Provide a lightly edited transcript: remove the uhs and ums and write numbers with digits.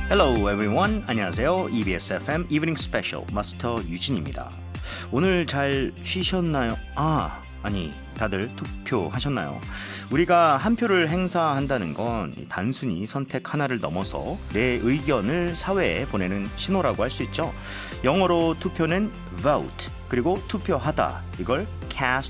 Hello everyone. 안녕하세요. EBS FM Evening Special 마스터 유진입니다. 오늘 잘 쉬셨나요? 아니 다들 투표하셨나요? 우리가 한 표를 행사한다는 건 단순히 선택 하나를 넘어서 내 의견을 사회에 보내는 신호라고 할 수 있죠. 영어로 투표는 vote, 그리고 투표하다, 이걸 cast